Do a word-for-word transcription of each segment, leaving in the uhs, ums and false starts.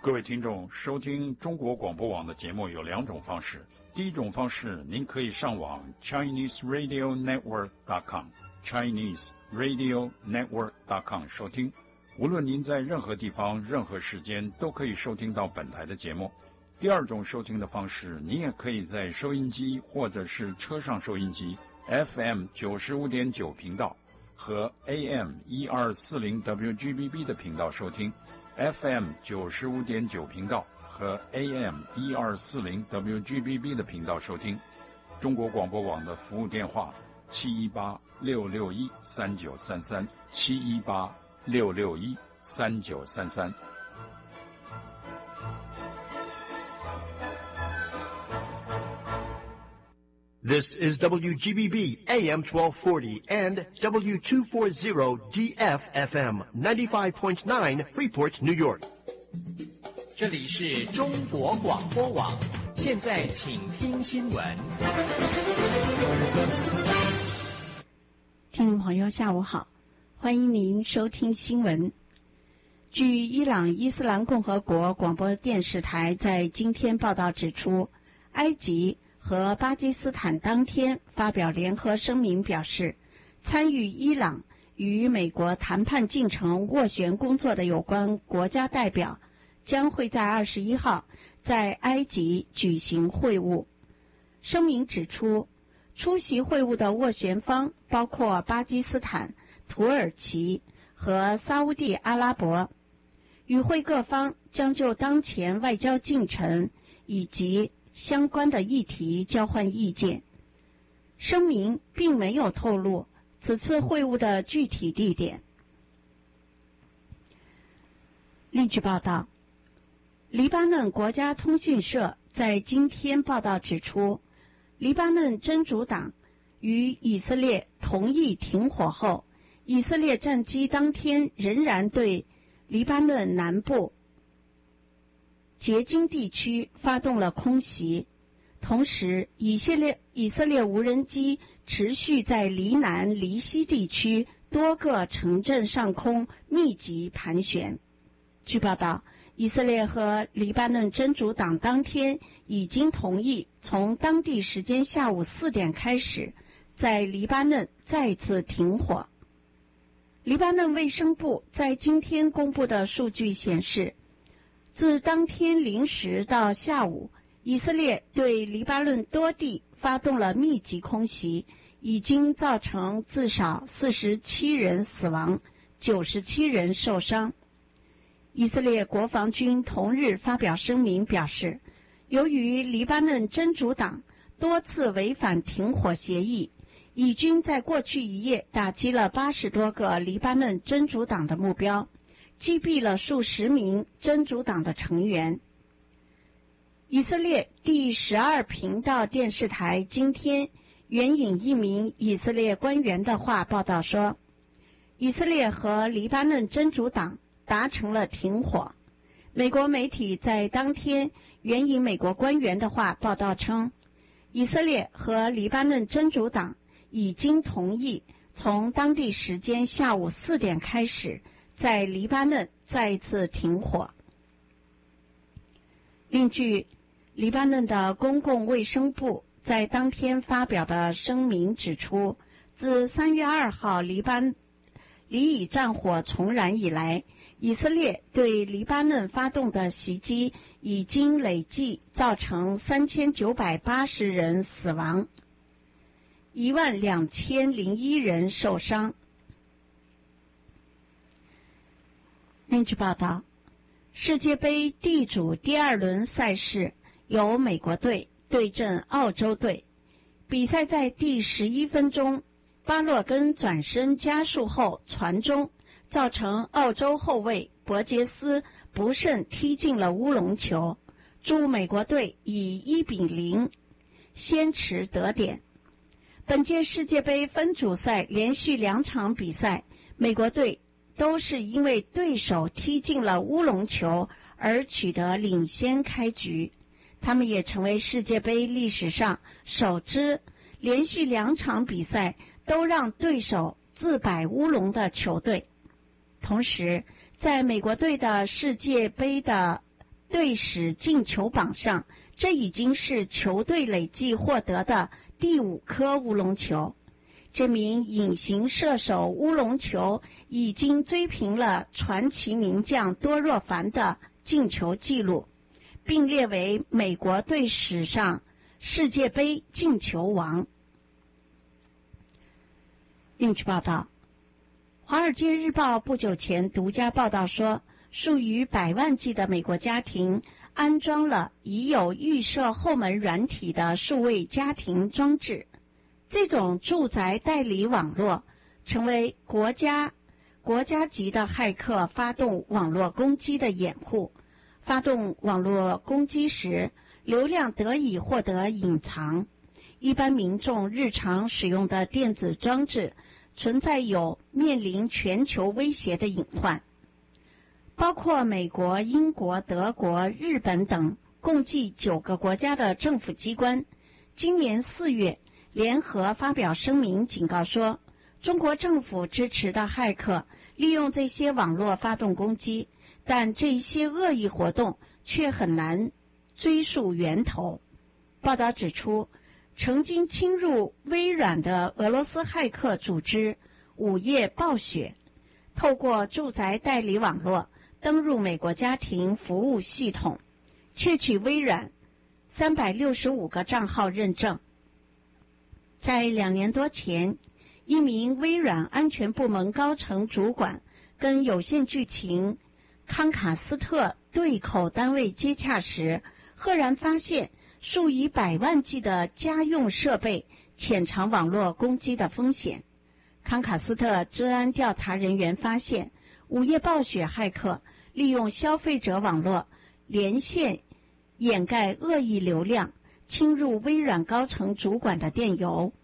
各位听众，收听中国广播网的节目有两种方式。第一种方式，您可以上网 Chinese Radio Network dot com Chinese Radio Network dot com 收听。无论您在任何地方、任何时间，都可以收听到本台的节目。第二种收听的方式，您也可以在收音机或者是车上收音机 F M 九十五点九频道和 A M 一二四零 W G B B 的频道收听。F M 九十五点九频道和 A M 一二四零 W G B B 的频道收听。中国广播网的服务电话七一八六六一三九三三七一八六六一三九三三。 This is W G B B A M twelve forty and W two forty D F F M ninety-five point nine Freeport, New York. 这里是中国广播网，现在请听新闻。 听众朋友，下午好，欢迎您收听新闻。据伊朗伊斯兰共和国广播电视台在今天报道指出，埃及和巴基斯坦当天发表联合声明，表示参与伊朗与美国谈判进程斡旋工作的有关国家代表将会在二十一号在埃及举行会晤。声明指出，出席会晤的斡旋方包括巴基斯坦、土耳其和沙烏地阿拉伯，与会各方将就当前外交进程以及相关的议题交换意见。声明并没有透露此次会晤的具体地点。另据报道，黎巴嫩国家通讯社在今天报道指出，黎巴嫩真主党与以色列同意停火后，以色列战机当天仍然对黎巴嫩南部结晶地区发动了空袭，同时以色列以色列无人机持续在黎南、黎西地区多个城镇上空密集盘旋。据报道，以色列和黎巴嫩真主党当天已经同意从当地时间下午四点开始，在黎巴嫩再次停火。黎巴嫩卫生部在今天公布的数据显示，自当天零时到下午，以色列对黎巴嫩多地发动了密集空袭，已经造成至少四十七人死亡，九十七人受伤。以色列国防军同日发表声明表示，由于黎巴嫩真主党多次违反停火协议，以军在过去一夜打击了八十多个黎巴嫩真主党的目标，击毙了数十名真主党的成员。以色列第十二频道电视台今天援引一名以色列官员的话报道说，以色列和黎巴嫩真主党达成了停火。美国媒体在当天援引美国官员的话报道称，以色列和黎巴嫩真主党已经同意从当地时间下午四点开始在黎巴嫩再次停火。另据黎巴嫩的公共卫生部在当天发表的声明指出，自三月二号黎巴黎以战火重燃以来，以色列对黎巴嫩发动的袭击已经累计造成三千九百八十人死亡，一万两千零一人受伤。另据报道，世界杯 D 组第二轮赛事由美国队对阵澳洲队，比赛在第十一分钟，巴洛根转身加速后传中，造成澳洲后卫伯杰斯不慎踢进了乌龙球，助美国队以一比零先持得点。本届世界杯分组赛连续两场比赛，美国队都是因为对手踢进了乌龙球而取得领先开局，他们也成为世界杯历史上首支连续两场比赛都让对手自摆乌龙的球队。同时，在美国队的世界杯的队史进球榜上，这已经是球队累计获得的第五颗乌龙球。这名隐形射手乌龙球已经追平了传奇名将多若凡的进球纪录，并列为美国队史上世界杯进球王。另据报道，《华尔街日报》不久前独家报道说，数以百万计的美国家庭安装了已有预设后门软体的数位家庭装置。这种住宅代理网络成为国家国家级的骇客发动网络攻击的掩护。发动网络攻击时，流量得以获得隐藏。一般民众日常使用的电子装置存在有面临全球威胁的隐患。包括美国、英国、德国、日本等共计九个国家的政府机关，今年四月联合发表声明，警告说，中国政府支持的骇客利用这些网络发动攻击，但这些恶意活动却很难追溯源头。报道指出，曾经侵入微软的俄罗斯骇客组织午夜暴雪，透过住宅代理网络登入美国家庭服务系统，窃取微软三百六十五个账号认证。在两年多前，一名微软安全部门高层主管跟有线剧情康卡斯特对口单位接洽时，赫然发现数以百万计的家用设备潜藏网络攻击的风险。康卡斯特治安调查人员发现，午夜暴雪骇客利用消费者网络连线掩盖恶意流量，侵入微软高层主管的电邮。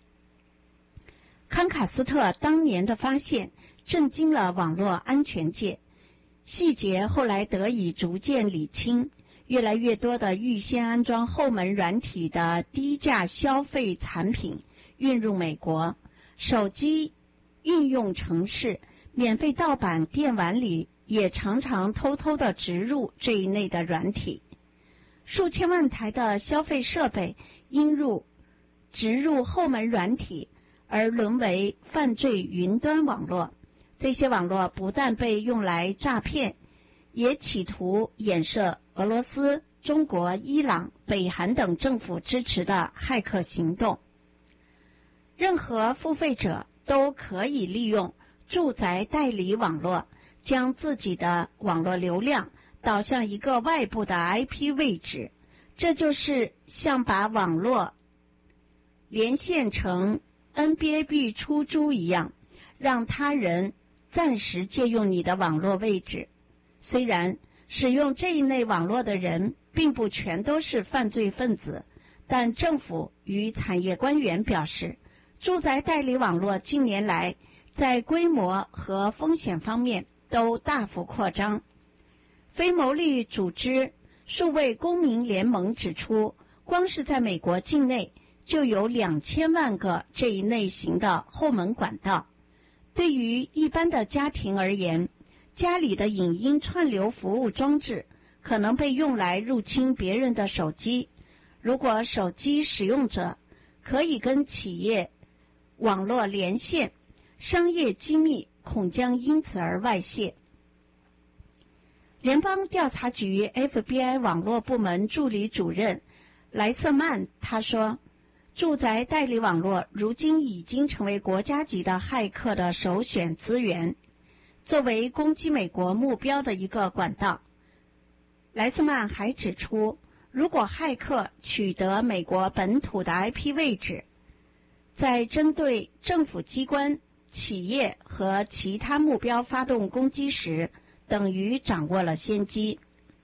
康卡斯特当年的发现震惊了网络安全界，细节后来得以逐渐理清。越来越多的预先安装后门软体的低价消费产品运入美国，手机应用程式、免费盗版电玩里也常常偷偷地植入这一类的软体。数千万台的消费设备因入植入后门软体而沦为犯罪云端网络。这些网络不但被用来诈骗，也企图衍射俄罗斯、中国、伊朗、北韩等政府支持的骇客行动。任何付费者都可以利用住宅代理网络，将自己的网络流量导向一个外部的 I P 位置，这就是像把网络连线成 N B A B 出租一样，让他人暂时借用你的网络位置。虽然使用这一类网络的人并不全都是犯罪分子，但政府与产业官员表示，住宅代理网络近年来在规模和风险方面都大幅扩张。非牟利组织数位公民联盟指出，光是在美国境内就有两千万个这一类型的后门管道。对于一般的家庭而言，家里的影音串流服务装置可能被用来入侵别人的手机。如果手机使用者可以跟企业网络连线，商业机密恐将因此而外泄。联邦调查局 F B I 网络部门助理主任莱瑟曼他说，住宅代理网络如今已经成为国家级的骇客的首选资源，作为攻击美国目标的一个管道。莱瑟曼还指出，如果骇客取得美国本土的 I P 位置，在针对政府机关、企业和其他目标发动攻击时，等于掌握了先机。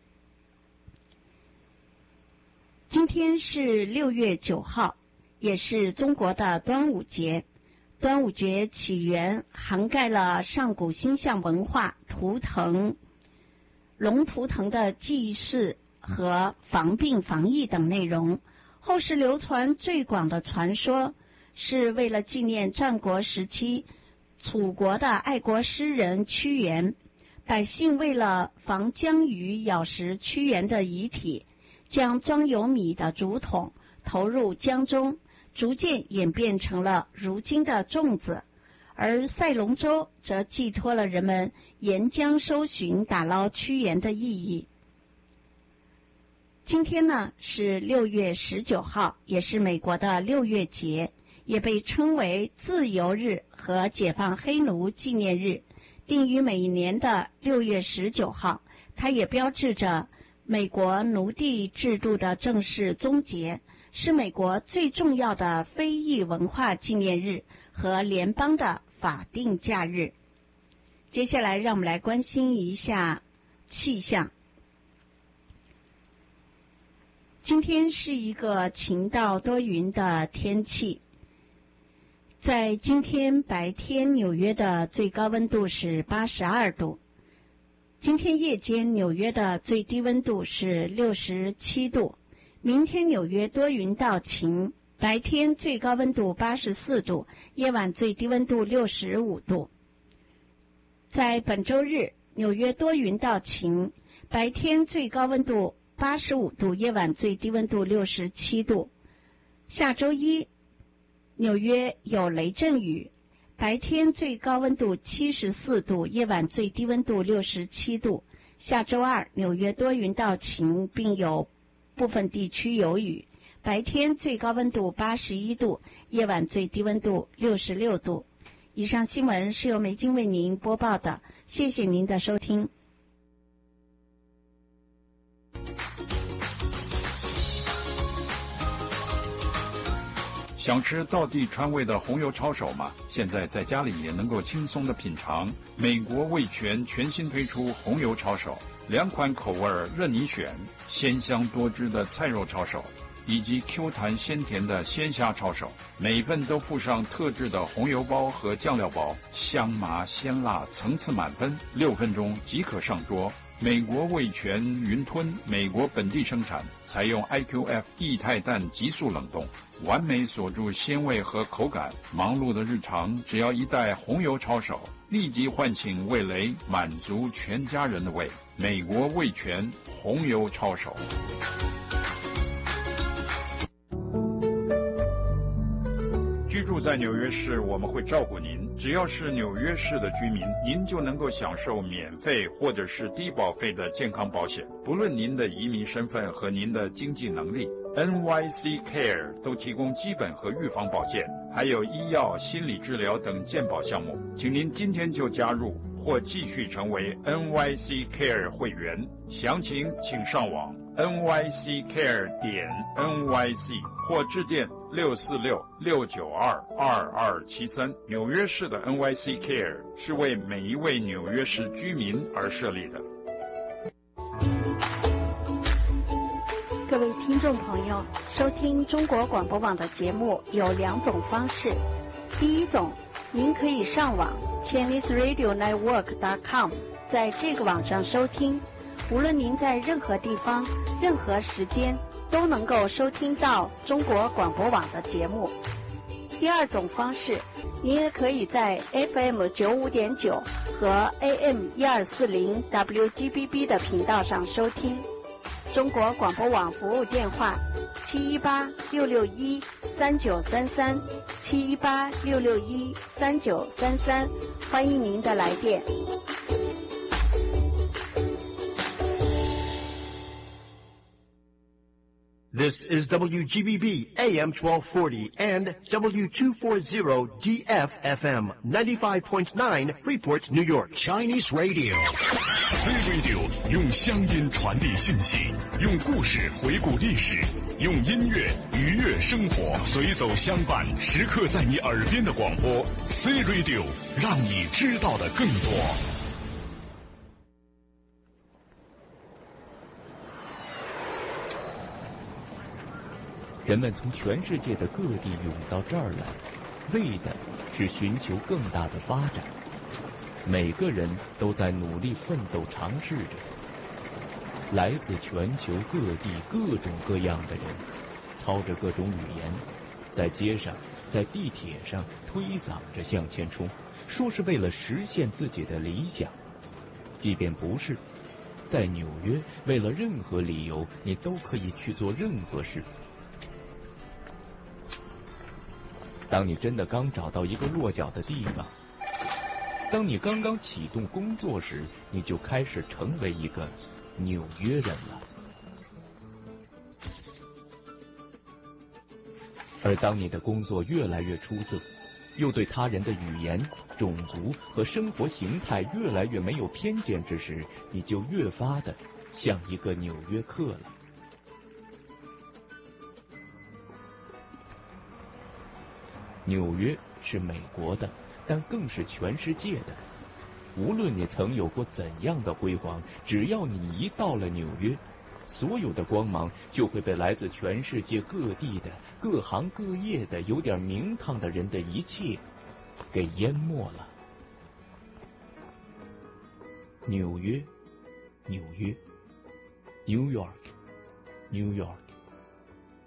今天是六月九号，也是中国的端午节。端午节起源涵盖了上古星象文化、图腾、龙图腾的祭祀和防病防疫等内容。后世流传最广的传说是为了纪念战国时期楚国的爱国诗人屈原， 百姓为了防江鱼咬食屈原的遗体，将装有米的竹筒投入江中，逐渐演变成了如今的粽子。而赛龙舟则寄托了人们沿江搜寻打捞屈原的意义。今天呢是六月十九号，也是美国的六月节，也被称为自由日和解放黑奴纪念日，定于每年的六月十九号。它也标志着美国奴隶制度的正式终结，是美国最重要的非裔文化纪念日和联邦的法定假日。接下来让我们来关心一下气象。今天是一个晴到多云的天气，在今天白天纽约的最高温度是八十二度，今天夜间纽约的最低温度是六十七度。明天纽约多云到晴，白天最高温度八十四度，夜晚最低温度六十五度。在本周日，纽约多云到晴，白天最高温度八十五度，夜晚最低温度六十七度。下周一，纽约有雷阵雨，白天最高温度七十四度，夜晚最低温度六十七度。下周二，纽约多云到晴，并有部分地区有雨，白天最高温度八十一度，夜晚最低温度六十六度。以上新闻是由梅金为您播报的，谢谢您的收听。 想吃道地川味的红油抄手吗？现在在家里也能够轻松的品尝。美国味全全新推出红油抄手，两款口味任你选，鲜香多汁的菜肉抄手，以及 Q 弹鲜甜的鲜虾抄手，每份都附上特制的红油包和酱料包，香麻鲜辣，层次满分，六分钟即可上桌。美国味全云吞，美国本地生产，采用 I Q F 液态氮急速冷冻，完美锁住鲜味和口感。忙碌的日常，只要一袋红油抄手，立即唤醒味蕾，满足全家人的胃。美国味全红油抄手。居住在纽约市，我们会照顾您。只要是纽约市的居民，您就能够享受免费或者是低保费的健康保险，不论您的移民身份和您的经济能力。N Y C Care 都提供基本和预防保健，还有医药、心理治疗等健保项目。请您今天就加入或继续成为 N Y C Care 会员，详情请上网 N Y C care 点 N Y C 或致电六四六六九二二二七三。纽约市的 N Y C Care 是为每一位纽约市居民而设立的。 各位听众朋友，收听中国广播网的节目有两种方式。第一种，您可以上网 Chinese Radio Network 点 com， 在这个网上收听，无论您在任何地方、任何时间都能够收听到中国广播网的节目。第二种方式，您也可以在 F M 九五点九和 A M 一二四零 W G B B 的频道上收听。中国广播网服务电话七一八六六一三九三三七一八六六一三九三三，欢迎您的来电。 This is W G B B A M twelve forty and W two forty D F F M ninety-five point nine Freeport, New York. Chinese Radio. C Radio 用乡音传递信息，用故事回顾历史，用音乐愉悦生活，随走相伴，时刻在你耳边的广播 C Radio， 让你知道的更多。 人们从全世界的各地涌到这儿来，为的是寻求更大的发展。每个人都在努力奋斗，尝试着。来自全球各地各种各样的人，操着各种语言，在街上、在地铁上推搡着向前冲，说是为了实现自己的理想。 即便不是，在纽约，为了任何理由，你都可以去做任何事。当你真的刚找到一个落脚的地方，当你刚刚启动工作时，你就开始成为一个纽约人了。而当你的工作越来越出色，又对他人的语言、种族和生活形态越来越没有偏见之时，你就越发的像一个纽约客了。纽约是美国的，但更是全世界的。无论你曾有过怎样的辉煌，只要你一到了纽约，所有的光芒就会被来自全世界各地的各行各业的有点名堂的人的一切给淹没了。纽约，纽约 ，New York，New York。